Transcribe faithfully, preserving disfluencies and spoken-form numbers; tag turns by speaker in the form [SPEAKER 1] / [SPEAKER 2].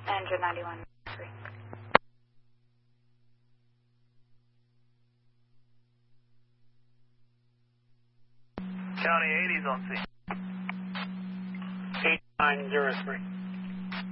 [SPEAKER 1] Engine ninety-one.
[SPEAKER 2] County eighties on scene.
[SPEAKER 3] eight nine zero three.